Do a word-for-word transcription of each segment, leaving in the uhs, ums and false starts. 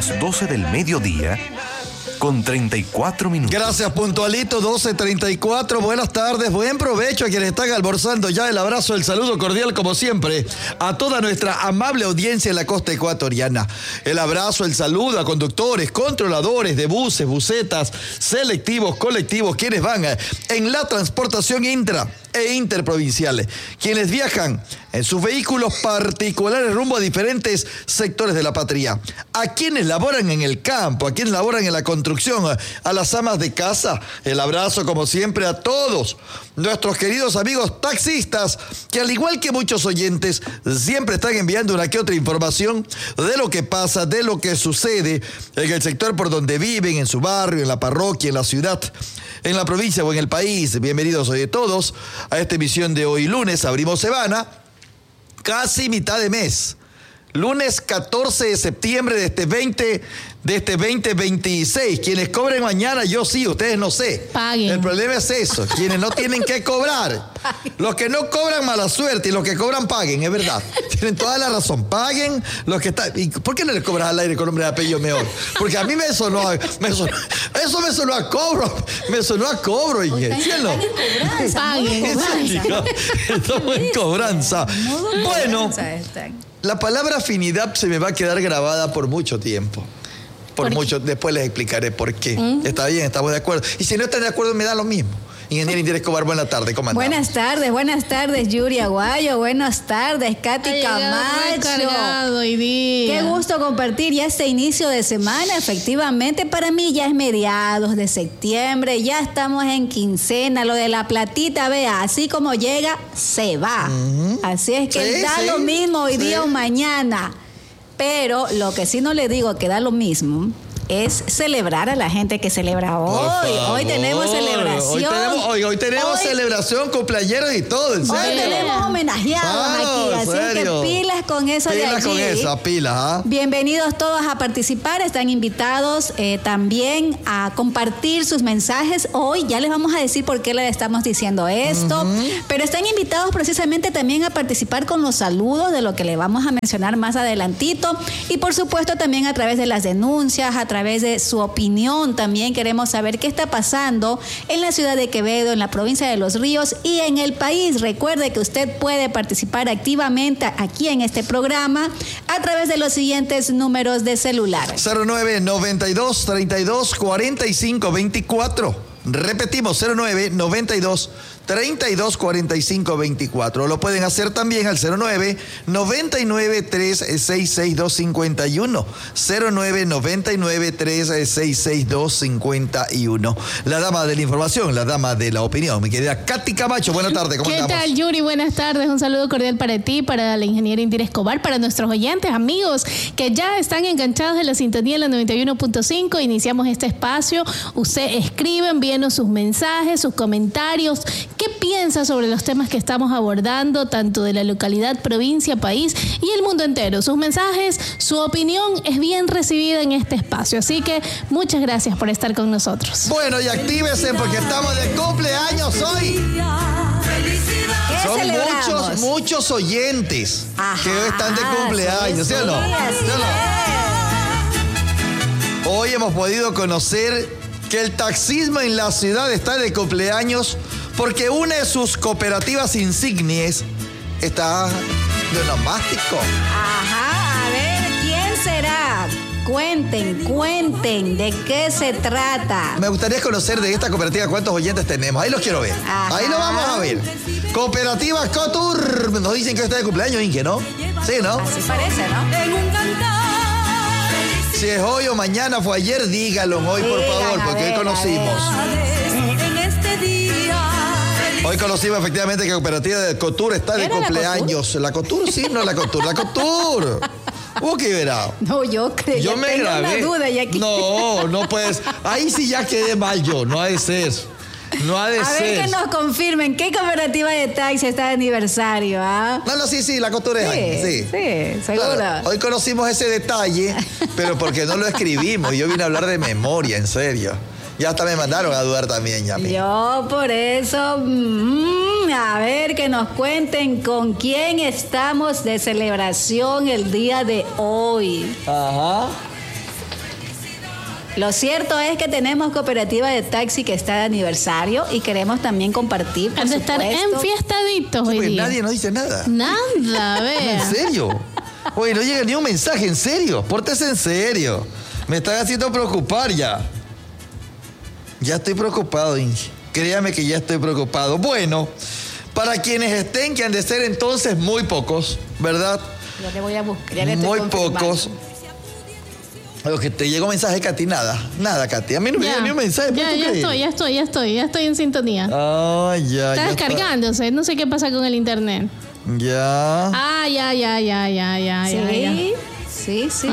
las doce del mediodía con treinta y cuatro minutos. Gracias, puntualito, doce treinta y cuatro. Buenas tardes, buen provecho a quienes están almorzando ya. El abrazo, el saludo cordial, como siempre, a toda nuestra amable audiencia en la costa ecuatoriana. El abrazo, el saludo a conductores, controladores de buses, busetas, selectivos, colectivos, quienes van en la transportación intra e interprovinciales, quienes viajan en sus vehículos particulares rumbo a diferentes sectores de la patria, a quienes laboran en el campo, a quienes laboran en la construcción, a las amas de casa. El abrazo, como siempre, a todos nuestros queridos amigos taxistas, que al igual que muchos oyentes, siempre están enviando una que otra información de lo que pasa, de lo que sucede en el sector por donde viven, en su barrio, en la parroquia, en la ciudad, en la provincia o en el país. Bienvenidos hoy todos a esta emisión de hoy lunes. Abrimos semana, casi mitad de mes. Lunes catorce de septiembre de este veinte, de este veinte veintiséis. Quienes cobren mañana, yo sí, ustedes no sé. Paguen. El problema es eso, quienes no tienen que cobrar. Los que no cobran, mala suerte, y los que cobran, paguen, es verdad. Tienen toda la razón, paguen los que están. ¿Y por qué no le cobras al aire con nombre de apellido mejor? Porque a mí me sonó, a, me sonó eso me sonó a cobro, me sonó a cobro, ¿sí o no? Paguen. Estamos en cobranza. Bueno, la palabra afinidad se me va a quedar grabada por mucho tiempo. Por, por mucho, después les explicaré por qué. ¿Mm? Está bien, estamos de acuerdo. Y si no están de acuerdo, me da lo mismo. Ingeniero Indira Escobar, buenas tardes, ¿cómo andamos? Buenas tardes, buenas tardes, Yuri Aguayo, buenas tardes, Katy Camacho. Hoy día. Qué gusto compartir ya este inicio de semana. Efectivamente, para mí ya es mediados de septiembre, ya estamos en quincena, lo de la platita, vea, así como llega, se va. Uh-huh. Así es que sí, da sí, lo mismo hoy sí. día o mañana. Pero lo que sí no le digo que da lo mismo es celebrar a la gente que celebra hoy. Hoy tenemos celebración. Hoy tenemos, hoy, hoy tenemos hoy, celebración, cumpleaños y todo, en serio. Hoy tenemos homenajeados ah, aquí, así serio. que pilas con eso pilas de allí. con eso, pilas. ¿Ah? Bienvenidos todos a participar, están invitados eh, también a compartir sus mensajes. Hoy ya les vamos a decir por qué les estamos diciendo esto, uh-huh. pero están invitados precisamente también a participar con los saludos de lo que le vamos a mencionar más adelantito, y por supuesto también a través de las denuncias, a través de su opinión. También queremos saber qué está pasando en la ciudad de Quevedo, en la provincia de Los Ríos y en el país. Recuerde que usted puede participar activamente aquí en este programa a través de los siguientes números de celular. cero nueve noventa y dos, treinta y dos, cuarenta y cinco, veinticuatro. Repetimos, cero nueve noventa y dos, treinta y dos, cuarenta y cinco, veinticuatro. Lo pueden hacer también al cero nueve noventa y nueve, tres seis seis dos cinco uno. cero nueve noventa y nueve, tres seis seis dos cinco uno. La dama de la información, la dama de la opinión, mi querida Katy Camacho. Buenas tardes, ¿cómo ¿Qué estamos? ¿Qué tal, Yuri? Buenas tardes. Un saludo cordial para ti, para la ingeniera Indira Escobar, para nuestros oyentes, amigos que ya están enganchados en la sintonía en la noventa y uno punto cinco. Iniciamos este espacio. Usted escribe, envíenos sus mensajes, sus comentarios. ¿Qué piensa sobre los temas que estamos abordando, tanto de la localidad, provincia, país y el mundo entero? Sus mensajes, su opinión es bien recibida en este espacio. Así que muchas gracias por estar con nosotros. Bueno, y actívense porque estamos de cumpleaños hoy. Son muchos, muchos oyentes Ajá, que hoy están de cumpleaños, ¿sí, sí o no? ¿Sí o no? Hoy hemos podido conocer que el taxismo en la ciudad está de cumpleaños porque una de sus cooperativas insignias está de onomástico. Ajá, a ver, ¿quién será? Cuenten, cuenten, ¿de qué se trata? Me gustaría conocer de esta cooperativa cuántos oyentes tenemos. Ahí los quiero ver. Ajá. Ahí lo vamos a ver. Cooperativa Cotur. Nos dicen que está de cumpleaños, Inge, ¿no? Sí, ¿no? Así parece, ¿no? Si es hoy o mañana, fue ayer, dígalo hoy, por Digan, favor, porque ver, hoy conocimos. Hoy conocimos efectivamente que la cooperativa de Cotur está de cumpleaños. ¿La Cotur? Sí, no la Cotur, la Cotur. ¿Cómo que verá? No, yo creo. Yo me tengo grabé. Una duda ya que... No, no puedes. Ahí sí ya quedé mal yo, no ha de ser. No ha de a ser. A ver que nos confirmen qué cooperativa de taxi está de aniversario, ¿ah? No, no, sí, sí, la Cotur es sí, ahí. Sí, sí, seguro. Claro, hoy conocimos ese detalle, pero porque no lo escribimos. Yo vine a hablar de memoria, en serio. Ya hasta me mandaron a dudar también, ya. Yo por eso, mmm, a ver que nos cuenten con quién estamos de celebración el día de hoy. Ajá. Lo cierto es que tenemos cooperativa de taxi que está de aniversario y queremos también compartir, por Han de estar supuesto. enfiestaditos hoy Porque día. nadie nos dice nada. Nada, vea. ¿En serio? Oye, no llega ni un mensaje, ¿en serio? Pórtese en serio. Me están haciendo preocupar ya. Ya estoy preocupado, Inge. Créame que ya estoy preocupado. Bueno, para quienes estén, que han de ser entonces muy pocos, ¿verdad? Ya le voy a buscar. Ya le estoy Muy confirmando. pocos. Lo que te llegó mensaje, Katy, nada. Nada, Katy. A mí no me Ya, llegó ni un mensaje. ya, ¿puedes ya creer? estoy, ya estoy, ya estoy, ya estoy en sintonía. Ah, ya, Está ya descargándose, no sé qué pasa con el internet. Ya. Ah, ya, ya, ya, ya, ya, Sí, ya, ya. sí, sí, sí,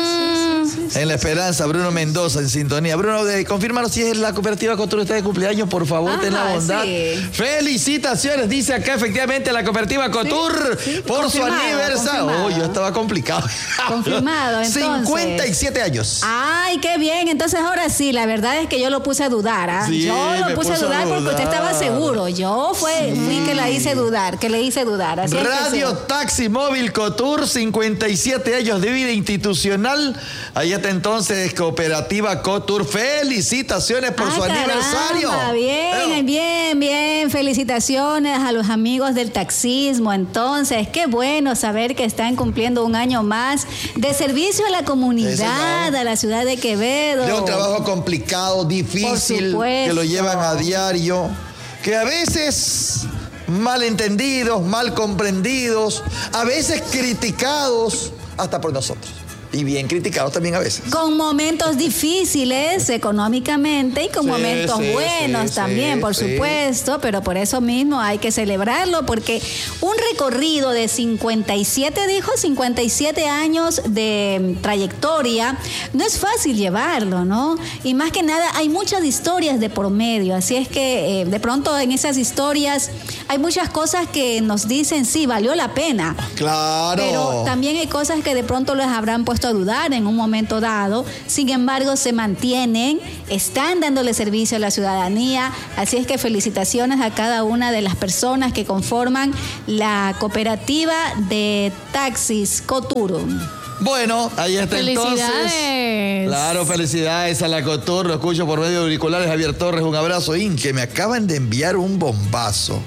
Mm. sí, sí, sí. En la esperanza, Bruno Mendoza en sintonía. Bruno, de, confírmanos si es la cooperativa Cotur está de cumpleaños, por favor, Ajá, ten la bondad. sí. Felicitaciones, dice acá efectivamente la cooperativa Cotur sí, por su confirmado, aniversario. confirmado. Oh, yo estaba complicado. Confirmado, entonces. cincuenta y siete años. Ay, qué bien. Entonces ahora sí, la verdad es que yo lo puse a dudar. ¿ah? Sí, yo me lo puse a puso a dudar porque usted dudar. estaba seguro. Yo fue, Sí. fui que la hice dudar, que le hice dudar. Así es que Radio sí. Taxi Móvil Cotur, cincuenta y siete años de vida institucional. Ahí está entonces Cooperativa Cotur. Felicitaciones por Ah, su caramba, aniversario. Bien, Eh, bien, bien. Felicitaciones a los amigos del taxismo. Entonces, qué bueno saber que están cumpliendo un año más de servicio a la comunidad, Eso no. a la ciudad de Quevedo. De un trabajo complicado, difícil, supuesto. que lo llevan a diario, que a veces malentendidos, mal comprendidos, a veces criticados, hasta por nosotros. Y bien criticados también a veces. Con momentos difíciles económicamente y con Sí, momentos sí, buenos sí, también, sí, por sí. supuesto, pero por eso mismo hay que celebrarlo, porque un recorrido de cincuenta y siete, dijo, cincuenta y siete años de trayectoria, no es fácil llevarlo, ¿no? Y más que nada hay muchas historias de por medio, así es que eh, de pronto en esas historias hay muchas cosas que nos dicen, sí, valió la pena. Claro. Pero también hay cosas que de pronto les habrán puesto a dudar en un momento dado. Sin embargo, se mantienen, están dándole servicio a la ciudadanía. Así es que felicitaciones a cada una de las personas que conforman la cooperativa de taxis Cotur. Bueno, ahí está entonces. Felicidades. Claro, felicidades a la Cotur. Lo escucho por medio de auriculares. Javier Torres, un abrazo. Inge, me acaban de enviar un bombazo.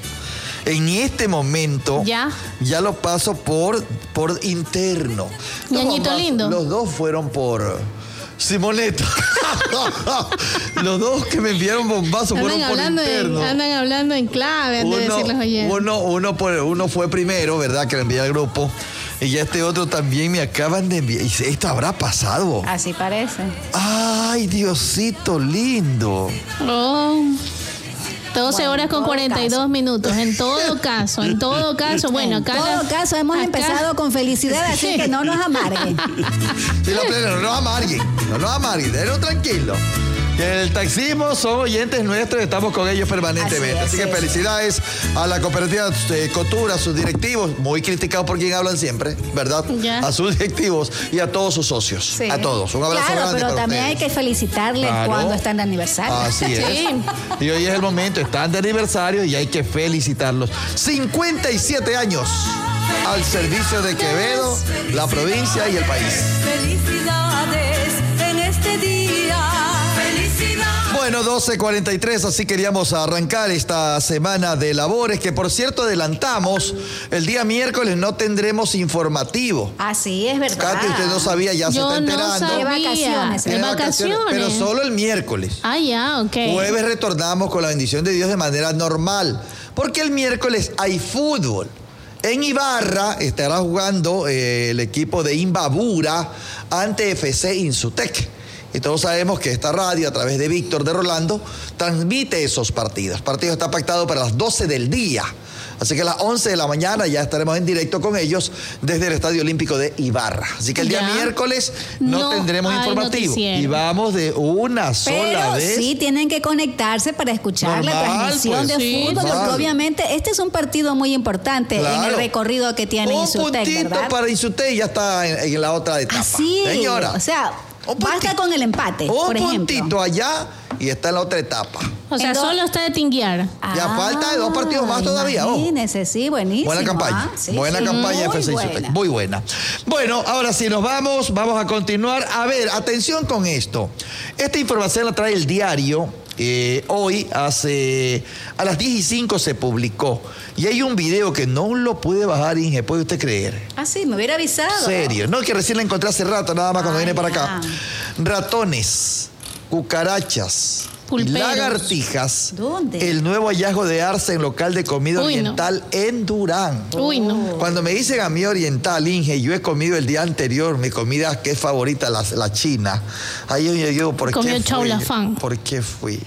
En este momento Ya. ya lo paso por, por interno. Los Ñañito bombazos, lindo. Los dos fueron por Simoneta. Los dos que me enviaron bombazos Andan fueron por hablando, interno. en, andan hablando en clave, han de decir los oyentes. uno, uno, por- uno fue primero, ¿verdad? Que le envié al grupo. Y ya este otro también me acaban de enviar. Y esto habrá pasado. Así parece. Ay, Diosito lindo. Oh. doce Bueno, horas en con todo cuarenta y dos caso. minutos. En todo caso, en todo caso. Bueno, En acá. todo la- caso, hemos acá- empezado con felicidad, así que no nos amarguen. Sí, la plena, no nos amarguen. No nos amarguen. Déjenlo tranquilo. Que el taxismo son oyentes nuestros y estamos con ellos permanentemente. Así Así, es, que sí, sí. felicidades a la cooperativa eh, Cotur, a sus directivos, muy criticados por quien hablan siempre, ¿verdad? Ya. A sus directivos y a todos sus socios. Sí. A todos. Un abrazo Claro, grande pero para también hay ustedes. que felicitarles Claro. cuando están de aniversario. Así es. Sí. Y hoy es el momento, están de aniversario y hay que felicitarlos. cincuenta y siete años al servicio de Quevedo, la provincia y el país. Felicidades en este día. Felicidades. Bueno, doce cuarenta y tres, así queríamos arrancar esta semana de labores, que por cierto adelantamos, el día miércoles no tendremos informativo. Así es verdad. Katy, usted no sabía, ya se Yo está no enterando. sabía. De vacaciones, De Tiene vacaciones. Pero solo el miércoles. Ah, ya, ok. Jueves retornamos con la bendición de Dios de manera normal, porque el miércoles hay fútbol. En Ibarra estará jugando eh, el equipo de Imbabura ante F C Insutec. Y todos sabemos que esta radio, a través de Víctor de Rolando, transmite esos partidos. El partido está pactado para las doce del día. Así que a las once de la mañana ya estaremos en directo con ellos desde el Estadio Olímpico de Ibarra. Así que el día Ya. miércoles no, No tendremos hay informativo. noticiero. Y vamos de una sola Pero vez. sí tienen que conectarse para escuchar la Normal, transmisión pues. de Sí. fútbol, Normal. porque obviamente este es un partido muy importante en Claro. el recorrido que tiene Un Insutec, puntito ¿verdad? para Insutec y ya está en, en la otra etapa. Así, Señora. o sea, un basta puntito. con el empate, Un por ejemplo. puntito allá y está en la otra etapa. O sea, Entonces- solo está de tinguear. Ya falta de dos partidos más todavía, ojo. Imagínese, sí, buenísimo. Buena campaña, ah, sí, buena sí, campaña de muy F seis buena. Muy buena. Bueno, ahora sí nos vamos, vamos a continuar. A ver, atención con esto. Esta información la trae el diario. Eh, hoy, hace a las diez y cinco se publicó. Y hay un video que no lo pude bajar, Inge, ¿puede usted creer? Ah, sí, me hubiera avisado. Serio, no, que recién la encontré hace rato, nada más cuando Ay, vine para acá. ya. Ratones, cucarachas, Pulperos. lagartijas. ¿Dónde? El nuevo hallazgo de Arsa en local de comida Uy, no. oriental en Durán. Uy, no. Cuando me dicen a mí oriental, Inge, yo he comido el día anterior mi comida que es favorita, la, la china. Ahí yo digo, ¿por Comió qué chau fui? la fan. ¿Por qué fui?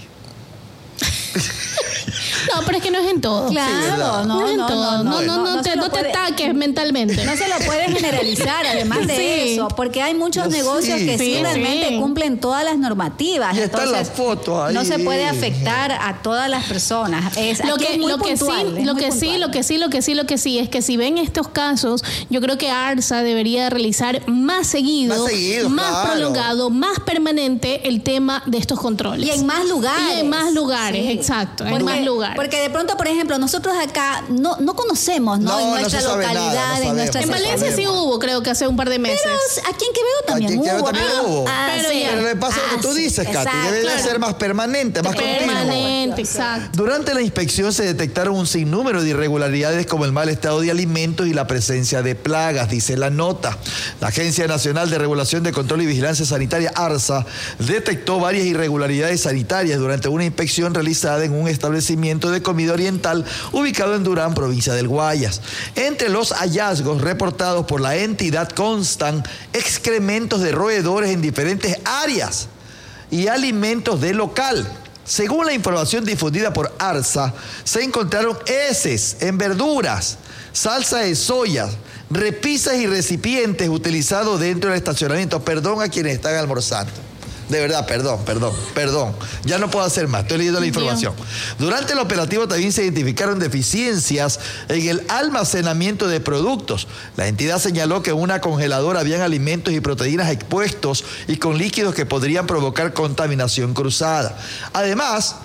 No, pero es que no es en todo. Claro, ¿verdad? no, No, es en no, todo. no, No, no, no, no te, se lo no te puede- ataques mentalmente. No se lo puede generalizar, además de Sí. eso, porque hay muchos Yo negocios sí, que sí, sí, realmente sí. cumplen todas las normativas. Y están entonces, las fotos ahí. No se puede afectar a todas las personas. Es, Lo aquí que, es muy lo que sí, puntual, es lo muy que sí, puntual. lo que sí, lo que sí, lo que sí es que si ven estos casos, yo creo que ARSA debería realizar más seguido, Más seguido, más claro. prolongado, más permanente el tema de estos controles. Y en más lugares. Y en más lugares, exacto, en Porque- más lugares. Porque de pronto, por ejemplo, nosotros acá no, no conocemos, ¿no? No, en no nuestra se sabe nada, localidad, no en sabemos. nuestra En no Valencia sí sabemos. hubo, creo que hace un par de meses. Pero aquí en Quevedo también Aquí en Quevedo hubo. también pero- hubo. Ah, Pero sí. ya. Pero le pasa lo que tú Ah, sí, dices, Katy, exacto, debe de claro. ser más permanente, más continuo. Permanente, exacto. Durante la inspección se detectaron un sinnúmero de irregularidades como el mal estado de alimentos y la presencia de plagas, dice la nota. La Agencia Nacional de Regulación de Control y Vigilancia Sanitaria, ARSA, detectó varias irregularidades sanitarias durante una inspección realizada en un establecimiento de comida oriental ubicado en Durán, provincia del Guayas. Entre los hallazgos reportados por la entidad constan excrementos de roedores en diferentes áreas y alimentos del local. Según la información difundida por ARSA, se encontraron heces en verduras, salsa de soya, repisas y recipientes utilizados dentro del estacionamiento. Perdón a quienes están almorzando. De verdad, perdón, perdón, perdón. Ya no puedo hacer más, estoy leyendo la información. Durante el operativo también se identificaron deficiencias en el almacenamiento de productos. La entidad señaló que en una congeladora habían alimentos y proteínas expuestos y con líquidos que podrían provocar contaminación cruzada. Además,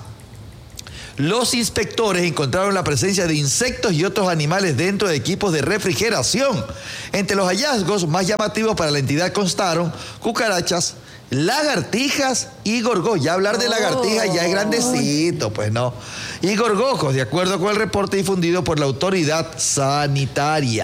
los inspectores encontraron la presencia de insectos y otros animales dentro de equipos de refrigeración. Entre los hallazgos más llamativos para la entidad constaron cucarachas, lagartijas y gorgojos. Ya hablar de lagartijas ya es grandecito, pues no. Y gorgojos, de acuerdo con el reporte difundido por la autoridad sanitaria.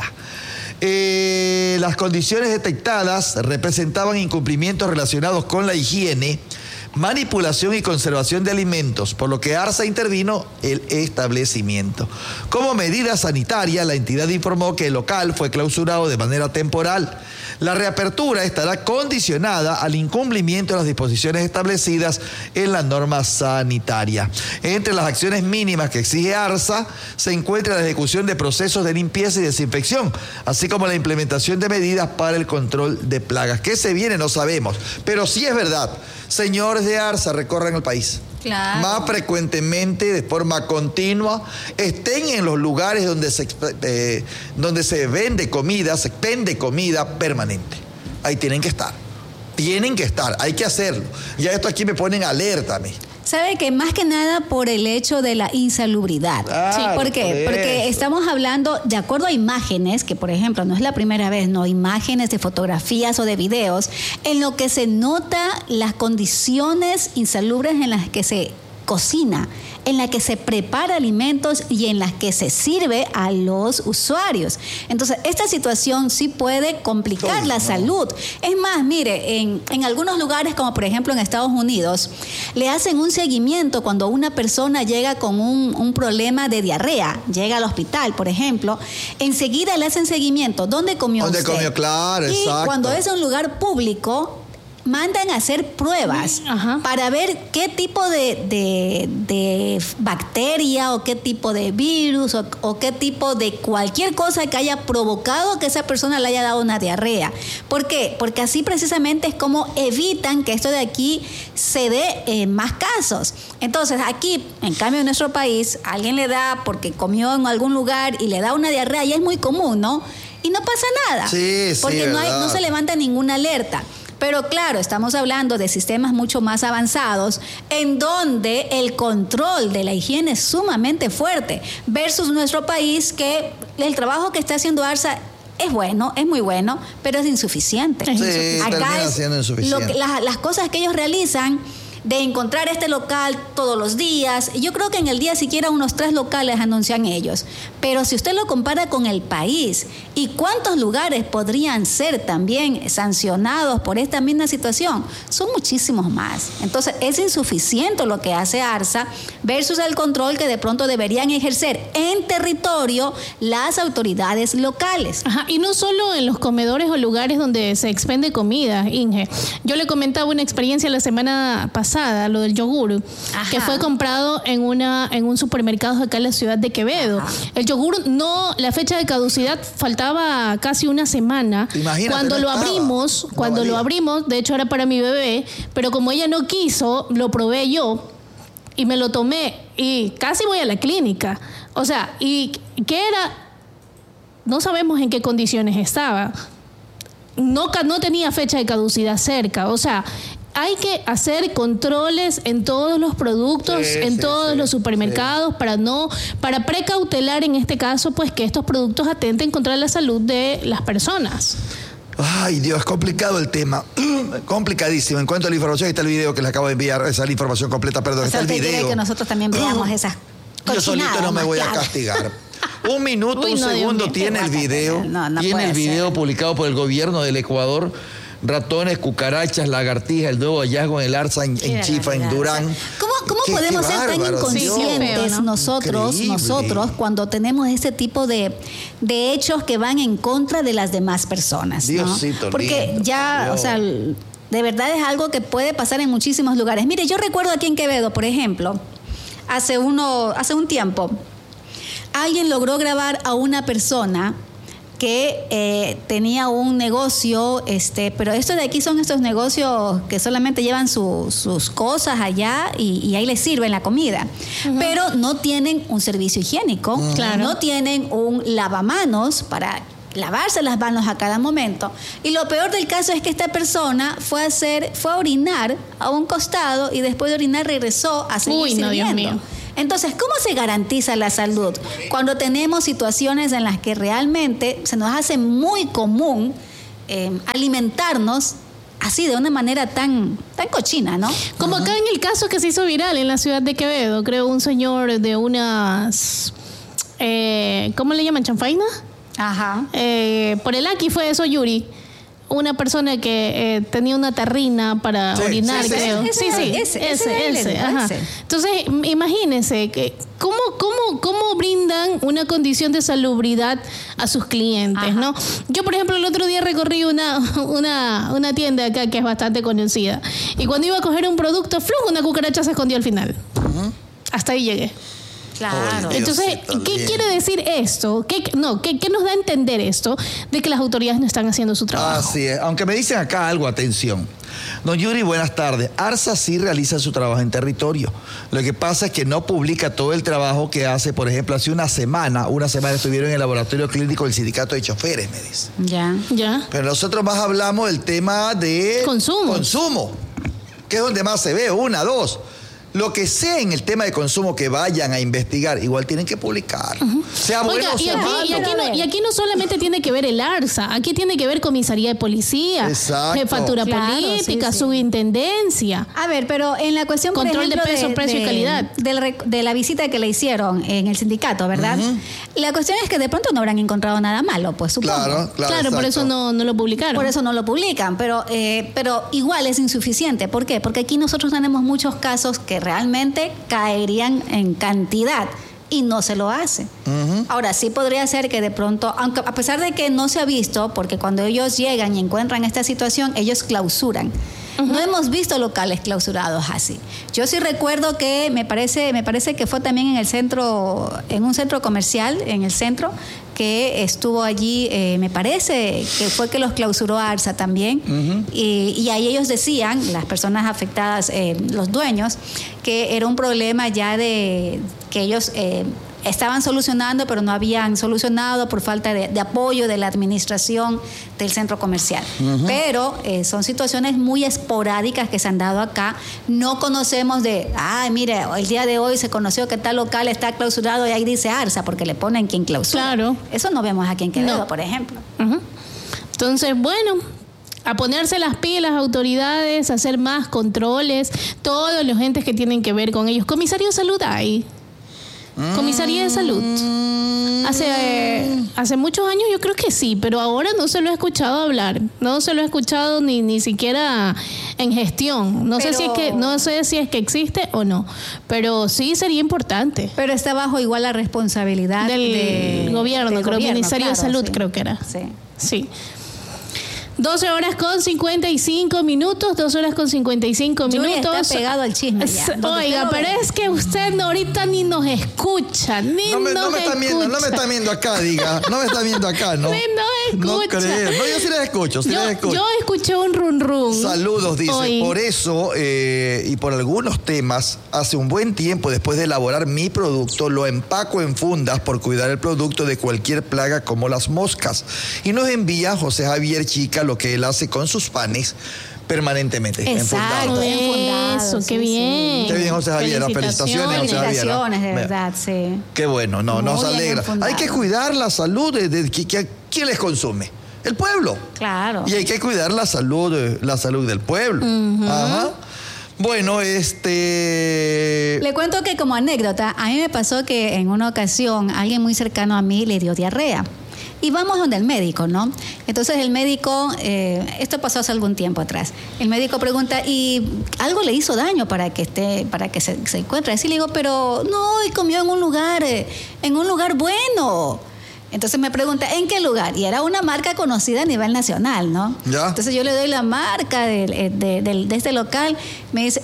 Eh, las condiciones detectadas representaban incumplimientos relacionados con la higiene, manipulación y conservación de alimentos, por lo que ARSA intervino el establecimiento. Como medida sanitaria, la entidad informó que el local fue clausurado de manera temporal. La reapertura estará condicionada al incumplimiento de las disposiciones establecidas en la norma sanitaria. Entre las acciones mínimas que exige ARSA se encuentra la ejecución de procesos de limpieza y desinfección, así como la implementación de medidas para el control de plagas. ¿Qué se viene? No sabemos, pero sí es verdad. Señores de ARSA, recorran el país. Claro. Más frecuentemente, de forma continua, estén en los lugares donde se, eh, donde se vende comida, se vende comida permanente. Ahí tienen que estar. Tienen que estar, hay que hacerlo. Ya esto aquí me ponen alerta a mí. Sabe que más que nada por el hecho de la insalubridad. Claro, Sí, ¿por qué? por Porque eso. estamos hablando, de acuerdo a imágenes, que por ejemplo no es la primera vez, no, imágenes de fotografías o de videos, en lo que se nota las condiciones insalubres en las que se cocina, en la que se prepara alimentos y en las que se sirve a los usuarios. Entonces, esta situación sí puede complicar Uy, la no. salud. Es más, mire, en, en algunos lugares, como por ejemplo en Estados Unidos, le hacen un seguimiento cuando una persona llega con un, un problema de diarrea, llega al hospital, por ejemplo, enseguida le hacen seguimiento. ¿Dónde comió ¿Dónde usted? comió? Claro, y exacto. cuando es un lugar público, mandan a hacer pruebas Ajá. para ver qué tipo de, de, de bacteria o qué tipo de virus o, o qué tipo de cualquier cosa que haya provocado que esa persona le haya dado una diarrea. ¿Por qué? Porque así precisamente es como evitan que esto de aquí se dé en más casos. Entonces aquí, en cambio en nuestro país, alguien le da porque comió en algún lugar y le da una diarrea y es muy común, ¿no? Y no pasa nada. Sí, sí, porque no, hay, verdad. no se levanta ninguna alerta. Pero claro, estamos hablando de sistemas mucho más avanzados en donde el control de la higiene es sumamente fuerte versus nuestro país, que el trabajo que está haciendo ARSA es bueno, es muy bueno, pero es insuficiente. Sí, termina siendo insuficiente. Lo que, las, las cosas que ellos realizan de encontrar este local todos los días. Yo creo que en el día siquiera unos tres locales anuncian ellos. Pero si usted lo compara con el país y cuántos lugares podrían ser también sancionados por esta misma situación, son muchísimos más. Entonces es insuficiente lo que hace ARSA versus el control que de pronto deberían ejercer en territorio las autoridades locales. Ajá, y no solo en los comedores o lugares donde se expende comida, Inge. Yo le comentaba una experiencia la semana pasada, lo del yogur, ajá, que fue comprado en una en un supermercado acá en la ciudad de Quevedo. Ajá. El yogur, no, la fecha de caducidad faltaba casi una semana. Imagínate, cuando lo abrimos, no cuando valía. lo abrimos, de hecho era para mi bebé, pero como ella no quiso, lo probé yo y me lo tomé y casi voy a la clínica. O sea, ¿y qué era? No sabemos en qué condiciones estaba. No, no tenía fecha de caducidad cerca. O sea, hay que hacer controles en todos los productos, sí, en sí, todos sí, los supermercados, sí, para no, para precautelar en este caso, pues que estos productos atenten contra la salud de las personas. Ay, Dios, complicado el tema. Complicadísimo. En cuanto a la información, está el video que les acabo de enviar, esa es la información completa, perdón, o sea, está el video. Que nosotros también veamos esas Yo solito no me voy a castigar. Un minuto, Uy, un no, segundo tiene el video. No, no tiene el video ser. publicado por el gobierno del Ecuador. Ratones, cucarachas, lagartijas, el nuevo hallazgo en el ARSA en, en Chifa, en Durán. ¿Cómo, cómo qué, podemos qué ser tan inconscientes sí, ¿no? nosotros, nosotros cuando tenemos este tipo de, de hechos que van en contra de las demás personas? Diosito, ¿no? Porque lindo, ya, Dios. o sea, de verdad es algo que puede pasar en muchísimos lugares. Mire, yo recuerdo aquí en Quevedo, por ejemplo, hace, uno, hace un tiempo, alguien logró grabar a una persona que eh, tenía un negocio, este, pero esto de aquí son estos negocios que solamente llevan su, sus cosas allá y, y ahí les sirven la comida, uh-huh, pero no tienen un servicio higiénico, uh-huh, claro, no tienen un lavamanos para lavarse las manos a cada momento. Y lo peor del caso es que esta persona fue a hacer, fue a orinar a un costado y después de orinar regresó a seguir Uy, no, sirviendo. Dios mío. Entonces, ¿cómo se garantiza la salud? Cuando tenemos situaciones en las que realmente se nos hace muy común eh, alimentarnos así, de una manera tan, tan cochina, ¿no? Como uh-huh, acá en el caso que se hizo viral en la ciudad de Quevedo, creo, un señor de unas, eh, ¿cómo le llaman? ¿Chanfaina? Ajá. Eh, por el aquí fue eso, Yuri. Una persona que eh, tenía una tarrina para sí, orinar, sí, sí, creo. Ese, sí, sí, ese, ese, ese, ese, ese, ajá. ese. Entonces, imagínense que cómo, cómo, cómo brindan una condición de salubridad a sus clientes, ajá, ¿no? Yo, por ejemplo, el otro día recorrí una, una, una tienda acá que es bastante conocida. Y cuando iba a coger un producto, flujo, una cucaracha se escondió al final. Uh-huh. Hasta ahí llegué. Claro. Entonces, ¿qué quiere decir esto? ¿Qué, no, ¿qué, ¿Qué nos da a entender esto de que las autoridades no están haciendo su trabajo? Así es. Aunque me dicen acá algo, atención. Don Yuri, buenas tardes. ARSA sí realiza su trabajo en territorio. Lo que pasa es que no publica todo el trabajo que hace. Por ejemplo, hace una semana, una semana estuvieron en el laboratorio clínico del sindicato de choferes, me dice. Ya. Ya. Pero nosotros más hablamos del tema de consumo. Consumo, que es donde más se ve, una, dos. Lo que sea en el tema de consumo que vayan a investigar, igual tienen que publicar. Uh-huh. Sea bueno o sea y aquí, malo. Y aquí, no, y aquí no solamente tiene que ver el ARSA, aquí tiene que ver comisaría de policía, exacto, jefatura claro, política, sí, sí, subintendencia. A ver, pero en la cuestión, control por ejemplo, de peso, de, precio de, y calidad. De, de la visita que le hicieron en el sindicato, ¿verdad? Uh-huh. La cuestión es que de pronto no habrán encontrado nada malo, pues supongo. Claro, claro, claro por eso no, no lo publicaron. Por eso no lo publican, pero, eh, pero igual es insuficiente. ¿Por qué? Porque aquí nosotros tenemos muchos casos que realmente caerían en cantidad y no se lo hace. Uh-huh. Ahora, sí podría ser que de pronto, aunque a pesar de que no se ha visto, porque cuando ellos llegan y encuentran esta situación, ellos clausuran. Uh-huh. No hemos visto locales clausurados así. Yo sí recuerdo que me parece, me parece que fue también en el centro, en un centro comercial, en el centro, que estuvo allí, eh, me parece que fue que los clausuró ARSA también. Uh-huh. y, y ahí ellos decían, las personas afectadas, eh, los dueños, que era un problema ya de que ellos... Eh, estaban solucionando, pero no habían solucionado por falta de, de apoyo de la administración del centro comercial. Uh-huh. Pero eh, son situaciones muy esporádicas que se han dado acá. No conocemos de, ay, mire, el día de hoy se conoció que tal local está clausurado y ahí dice Arsa, porque le ponen quien clausura. Claro. Eso no vemos aquí en Quevedo, no. por ejemplo. Uh-huh. Entonces, bueno, a ponerse las pilas, autoridades, a hacer más controles, todos los entes que tienen que ver con ellos. Comisario de Salud hay. Comisaría de Salud. Hace, eh, hace muchos años yo creo que sí, pero ahora no se lo he escuchado hablar. No se lo he escuchado ni, ni siquiera en gestión. No pero, sé si es que, no sé si es que existe o no, pero sí sería importante. Pero está bajo igual la responsabilidad del de, gobierno, del creo, gobierno, Ministerio claro, de Salud sí. creo que era. Sí. Sí. doce horas con cincuenta y cinco minutos, dos horas con cincuenta y cinco minutos. Está pegado al chisme ya. Oiga, pero es que usted no, ahorita ni nos escucha, ni no me, nos no me está escucha. Viendo, no me está viendo acá, diga. No me está viendo acá, ¿no? Ni nos escucha. No creo. No, yo sí les escucho, sí yo, les escucho. Yo escuché un run run. Saludos, dice. Hoy. Por eso, eh, y por algunos temas, hace un buen tiempo, después de elaborar mi producto, lo empaco en fundas por cuidar el producto de cualquier plaga como las moscas. Y nos envía José Javier Chica lo que él hace con sus panes permanentemente. Exacto, enfundado. Eso, qué sí, bien. sí. Qué bien, José Javier. Felicitaciones, Felicitaciones, José Javier. Felicitaciones, de verdad, sí. Qué bueno, no, Muy nos bien alegra. enfundado. Hay que cuidar la salud de, de, de, de quién les consume. El pueblo. Claro. Y hay que cuidar la salud, la salud del pueblo. Uh-huh. Ajá. Bueno, este... Le cuento que como anécdota, a mí me pasó que en una ocasión alguien muy cercano a mí le dio diarrea. Y vamos donde el médico, ¿no? Entonces el médico, eh, esto pasó hace algún tiempo atrás, el médico pregunta, ¿y algo le hizo daño para que esté, para que se, se encuentre? Así le digo, pero no, y comió en un lugar, eh, en un lugar bueno. Entonces me pregunta, ¿en qué lugar? Y era una marca conocida a nivel nacional, ¿no? Ya. Entonces yo le doy la marca de, de, de, de este local. Me dice,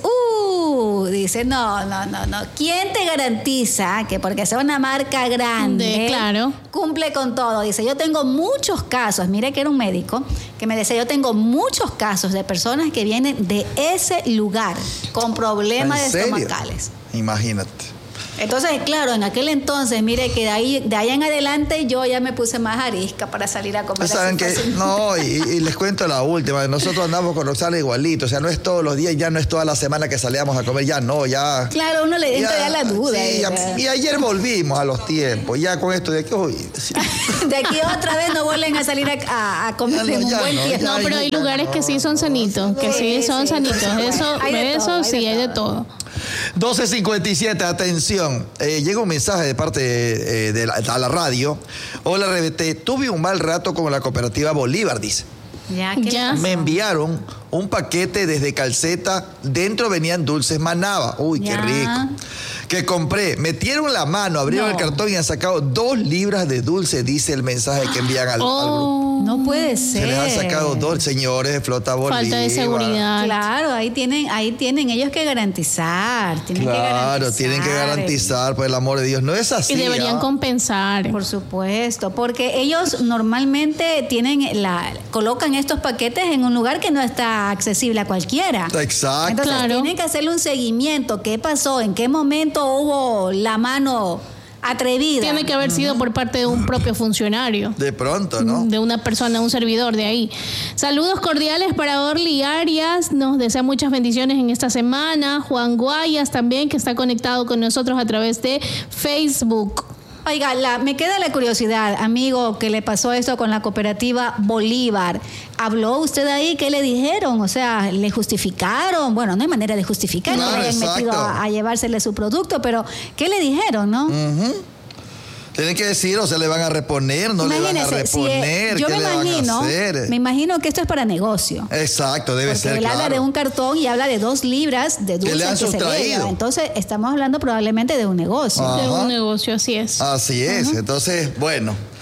uh, dice, no, no, no, no. ¿Quién te garantiza que porque sea una marca grande, de, claro, cumple con todo? Dice, yo tengo muchos casos, mire que era un médico, que me decía, yo tengo muchos casos de personas que vienen de ese lugar con problemas estomacales. Imagínate. Entonces, claro, en aquel entonces, mire que de ahí, de ahí en adelante yo ya me puse más arisca para salir a comer. ¿Saben que no, y, y les cuento la última. Nosotros andamos con Roxana igualito. O sea, no es todos los días, ya no es toda la semana que salíamos a comer, ya no, ya. Claro, uno le entra ya, ya la duda. Sí, ya, y ayer volvimos a los tiempos, ya con esto de aquí hoy. Sí. De aquí otra vez no vuelven a salir a, a, a comer no, en un buen no, tiempo. No, pero hay lugares que sí son sanitos, que sí, sí son sí, sanitos. Eso, hay de eso todo, sí, hay de todo. doce cincuenta y siete, atención. Eh, llega un mensaje de parte de, eh, de la, a la radio. Hola, R B T. Tuve un mal rato con la cooperativa Bolívar, dice. Ya, ¿qué ya. Me enviaron un paquete desde Calceta. Dentro venían dulces Manaba. Uy, ya. qué rico. Que compré. Metieron la mano, abrieron no. el cartón y han sacado dos libras de dulce, dice el mensaje que envían al, oh. al grupo. No puede ser. Se les han sacado dos, señores, de Flota Bolívar. Falta de seguridad. Claro, ahí tienen, ahí tienen ellos que garantizar. Tienen claro, que garantizar. tienen que garantizar, por el amor de Dios. No es así. Y deberían ¿ah? compensar. Por supuesto, porque ellos normalmente tienen la, colocan estos paquetes en un lugar que no está accesible a cualquiera. Exacto. Entonces claro. tienen que hacerle un seguimiento. ¿Qué pasó? ¿En qué momento hubo la mano atrevida? Tiene que haber sido por parte de un propio funcionario. De pronto, ¿no? De una persona, un servidor de ahí. Saludos cordiales para Orly Arias. Nos desea muchas bendiciones en esta semana. Juan Guayas también, que está conectado con nosotros a través de Facebook. Oiga, la, me queda la curiosidad, amigo, que le pasó esto con la cooperativa Bolívar. ¿Habló usted ahí? ¿Qué le dijeron? O sea, ¿le justificaron? Bueno, no hay manera de justificar, claro, no le hayan exacto. metido a, a llevársele su producto, pero ¿qué le dijeron, no? Uh-huh. Tienen que decir, o se le van a reponer, no Imagínese, le van a reponer, si, yo ¿qué me le imagino, van a hacer? Me imagino que esto es para negocio. Exacto, debe Porque ser, él claro. habla de un cartón y habla de dos libras de dulces que, le han que se llevan. Entonces, estamos hablando probablemente de un negocio. Ajá. De un negocio, así es. Así es, uh-huh. Entonces, bueno.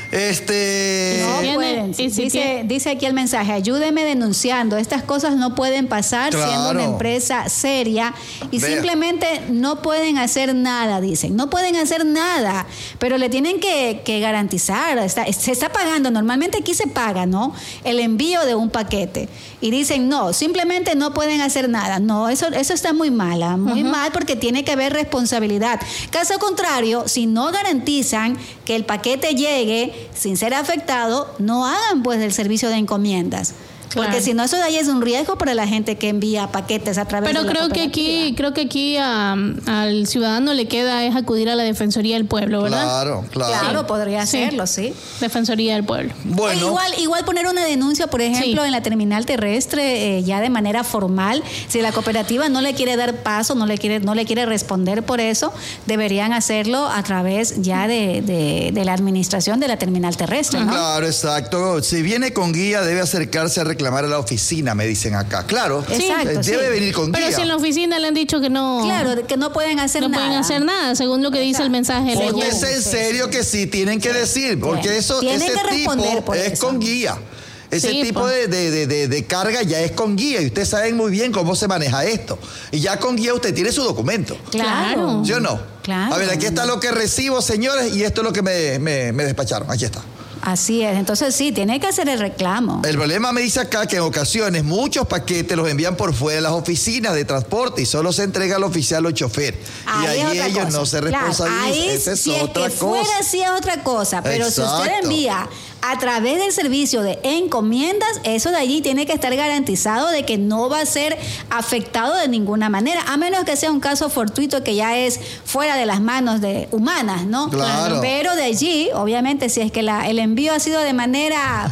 Este. No tiene- pueden. y si dice, tiene- dice aquí el mensaje, ayúdeme denunciando. Estas cosas no pueden pasar Claro. siendo una empresa seria y Vea. simplemente no pueden hacer nada, dicen. No pueden hacer nada, pero le tienen que, que garantizar. Está- se está pagando, normalmente aquí se paga, ¿no? El envío de un paquete. Y dicen, no, simplemente no pueden hacer nada. No, eso, eso está muy mala, muy mal porque tiene que haber responsabilidad. Caso contrario, si no garantizan que el paquete llegue sin ser afectado, no hagan pues el servicio de encomiendas. Claro. Porque si no, eso de ahí es un riesgo para la gente que envía paquetes a través Pero de la creo que cooperativa. aquí, creo que aquí um, al ciudadano le queda es acudir a la Defensoría del Pueblo, ¿verdad? Claro, claro. Claro, podría Sí. hacerlo, sí. Defensoría del Pueblo. Bueno. O igual, igual poner una denuncia, por ejemplo, Sí. en la terminal terrestre, eh, ya de manera formal. Si la cooperativa no le quiere dar paso, no le quiere, no le quiere responder por eso, deberían hacerlo a través ya de, de, de la administración de la terminal terrestre, ¿no? Claro, exacto. Si viene con guía, debe acercarse a reclamar a la oficina, me dicen acá. Claro. Sí. Exacto, Eh, Debe sí. venir con Pero guía. si en la oficina le han dicho que no, Claro, de que no pueden hacer no nada. pueden hacer nada, según lo que dice el mensaje. de Según- ayer. Póngase en Sí, serio sí. que sí tienen que decir, porque Bien. eso, Tienen ese que responder tipo por es eso. con guía. Ese Sí, tipo pues. de, de- de- de- de carga ya es con guía y ustedes saben muy bien cómo se maneja esto. Y ya con guía usted tiene su documento. Claro. ¿Sí o no? Claro. A ver, aquí está lo que recibo, señores, y esto es lo que me, me- me despacharon. Aquí está. Así es. Entonces sí, tiene que hacer el reclamo. El problema me dice acá que en ocasiones muchos paquetes los envían por fuera de las oficinas de transporte y solo se entrega al oficial o chofer. y Ahí es ahí otra ellos cosa. no se Claro, responsabilizan. ahí, Esa es si otra es que cosa. fuera, sí es otra cosa. Pero si usted Exacto. envía a través del servicio de encomiendas, eso de allí tiene que estar garantizado de que no va a ser afectado de ninguna manera, a menos que sea un caso fortuito que ya es fuera de las manos de humanas, ¿no? Claro. Pero de allí, obviamente, si es que la, el envío ha sido de manera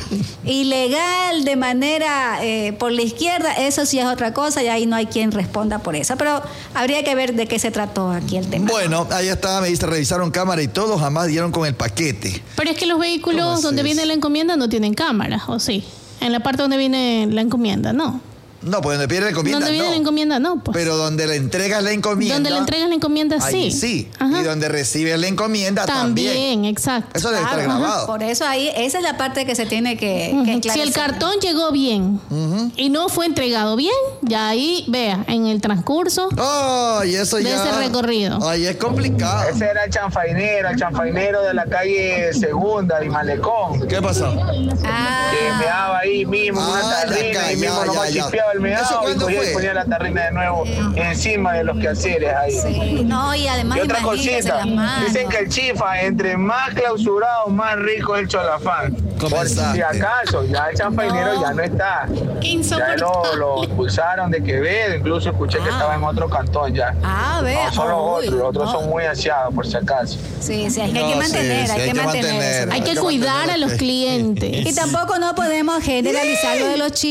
ilegal, de manera eh, por la izquierda, eso sí es otra cosa y ahí no hay quien responda por eso. Pero habría que ver de qué se trató aquí el tema. Bueno, ahí está, me dice, revisaron cámara y todo, jamás dieron con el paquete. Pero es que los vehículos ¿Cómo donde haces? viene la encomienda no tienen cámara, ¿o sí? En la parte donde viene la encomienda, no. No, pues donde pierde la encomienda, Donde viene no. la encomienda, no. Pues. Pero donde le entregas la encomienda. Donde le entregas la encomienda, sí. ahí sí. Ajá. Y donde recibes la encomienda también. También, exacto. Eso debe estar Claro, grabado. por eso ahí, esa es la parte que se tiene que, que Ujú. Si esclarecer. el cartón llegó bien y no fue entregado bien, ya ahí, vea, en el transcurso. Ay, eso De ya. ese recorrido. Ay, es complicado. Ese era el chanfainero, el chanfainero de la calle Segunda y Malecón. ¿Qué pasó? Ah, Que meaba ahí mismo en Ah, una ya, tarrina y ya, mismo ya, nomás ya. chispeaba el ¿Eso meado y cuándo cogía fue? y ponía la tarrina de nuevo encima de los quehaceres ahí. sí, no, y además Y otra imagínese cosita, las manos. dicen que el chifa, entre más clausurado, más rico es el cholafán. Por Comenzaste. si acaso, ya el chanfainero No. ya no está. Qué Ya insoportable. lo, lo expulsaron de Quevedo, incluso escuché que Ah. estaba en otro cantón ya. Ah, vea. No, son los Uy, otros, los otros no. son muy aseados por si acaso. Sí, sí, hay que, hay que No, mantener, sí, sí, hay, que mantener. eso. Hay que Hay que cuidar a mantener. los clientes. Y tampoco no podemos generalizar lo de los chicos.